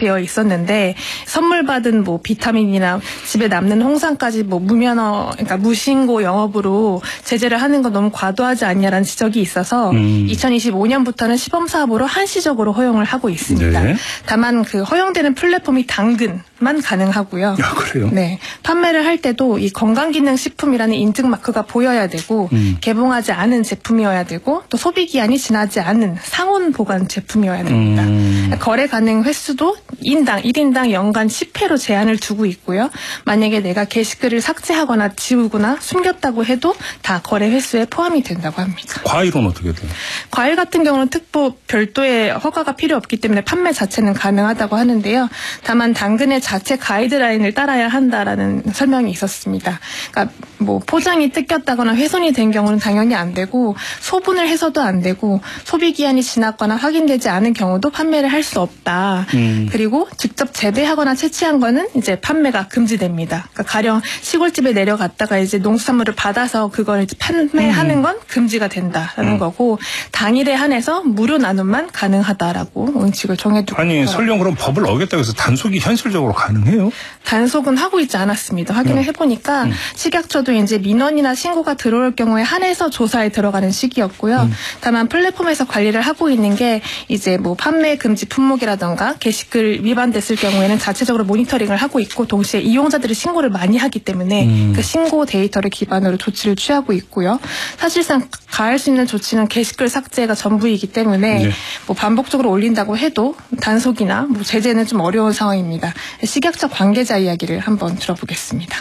되어 있었는데 선물 받은 뭐 비타민이나 집에 남는 홍삼까지 뭐 그러니까 무신고 영업으로 제재를 하는 건 너무 과도하지 않냐라는 지적이 있어서 2025년부터는 시범 사업으로 한시적으로 허용을 하고 있습니다. 네. 다만 그 허용되는 플랫폼이 당근만 가능하고요. 아, 그래요? 네. 판매를 할 때도 이 건강기능식품이라는 인증 마크가 보여야 되고 개봉하지 않은 제품이어야 되고 또 소비기한이 지나지 않은 상온 보관 제품이어야 됩니다. 거래 가능 횟수도 1인당 연간 10회로 제한을 두고 있고요. 만약에 내가 게시글을 삭제하거나 지우거나 숨겼다고 해도 다 거래 횟수에 포함이 된다고 합니다. 과일은 어떻게 돼요? 과일 같은 경우는 특보 별도의 허가가 필요 없기 때문에 판매 자체는 가능하다고 하는데요. 다만 당근의 자체 가이드라인을 따라야 한다라는 설명이 있었습니다. 그러니까 뭐 포장이 뜯겼다거나 훼손이 된 경우는 당연히 안 되고 소분을 해서도 안 되고 소비기한이 지났거나 확인되지 않은 경우도 판매를 할 수 없다. 그리고 직접 재배하거나 채취한 거는 이제 판매가 금지됩니다. 그러니까 가령 시골집에 내려갔다가 이제 농수산물을 받아서 그걸 이제 판매하는 건 금지가 된다라는 거고 당일에 한해서 무료 나눔만 가능하다라고 원칙을 정해두고 아니 설령 그럼 법을 어겼다고 해서 단속이 현실적으로 가능해요? 단속은 하고 있지 않았습니다. 확인을 해보니까 식약처도 이제 민원이나 신고가 들어올 경우에 한해서 조사에 들어가는 시기였고요. 다만 플랫폼에서 관리를 하고 있는 게 이제 뭐 판매 금지 품목이라던가 게시글 위반됐을 경우에는 자체적으로 모니터링을 하고 있고 동시에 이용자들이 신고를 많이 하기 때문에 그 신고 데이터를 기반으로 조치를 취하고 있고요. 사실상 가할 수 있는 조치는 게시글 삭제가 전부이기 때문에 뭐 반복적으로 올린다고 해도 단속이나 뭐 제재는 좀 어려운 상황입니다. 식약처 관계자 이야기를 한번 들어보겠습니다.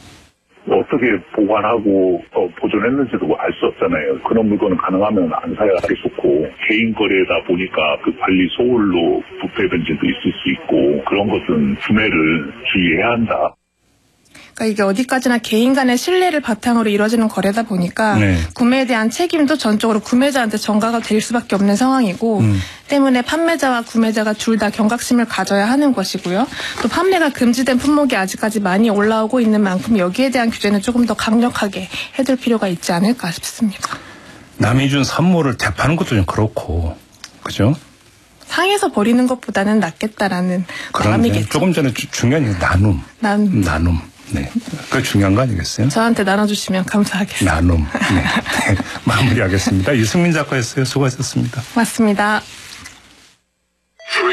어떻게 보관하고 보존했는지도 알 수 없잖아요. 그런 물건은 가능하면 안 사야 좋고 개인 거래다 보니까 그 관리 소홀로 부패 변질도 있을 수 있고 그런 것은 구매를 주의해야 한다. 그러니까 이게 어디까지나 개인 간의 신뢰를 바탕으로 이루어지는 거래다 보니까 구매에 대한 책임도 전적으로 구매자한테 전가가 될 수밖에 없는 상황이고 때문에 판매자와 구매자가 둘 다 경각심을 가져야 하는 것이고요. 또 판매가 금지된 품목이 아직까지 많이 올라오고 있는 만큼 여기에 대한 규제는 조금 더 강력하게 해둘 필요가 있지 않을까 싶습니다. 남이 준 선물을 되파는 것도 좀 그렇고 그죠? 상해서 버리는 것보다는 낫겠다라는 마음이겠죠. 조금 전에 중요한 게 나눔. 네, 그게 중요한 거 아니겠어요? 저한테 나눠주시면 감사하겠습니다. 나눔. 네. 마무리하겠습니다. 이승민 작가였어요. 수고하셨습니다. 맞습니다. 3, 2,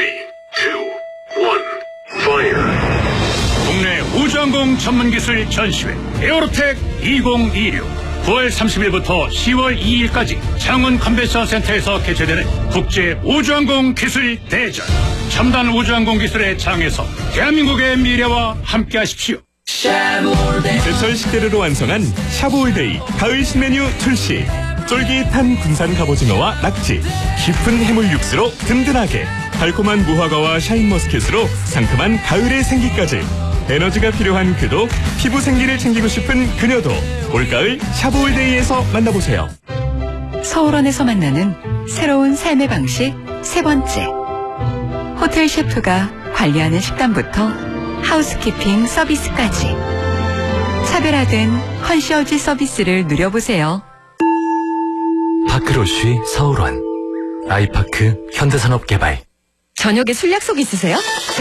1, fire. 국내 우주항공 전문기술 전시회 에어로텍 2026 9월 30일부터 10월 2일까지 창원 컨벤션 센터에서 개최되는 국제 우주항공 기술 대전. 첨단 우주항공 기술의 장에서 대한민국의 미래와 함께하십시오. 제철 식재료로 완성한 샤브올데이 가을 신메뉴 출시. 쫄깃한 군산 갑오징어와 낙지, 깊은 해물 육수로 든든하게, 달콤한 무화과와 샤인머스켓으로 상큼한 가을의 생기까지. 에너지가 필요한 그도, 피부 생기를 챙기고 싶은 그녀도 올가을 샤브올데이에서 만나보세요. 서울원에서 만나는 새로운 삶의 방식 세 번째. 호텔 셰프가 관리하는 식단부터 하우스키핑 서비스까지 차별화된 컨시어지 서비스를 누려보세요. 파크로쉬 서울원, 아이파크 현대산업개발. 저녁에 술 약속 있으세요?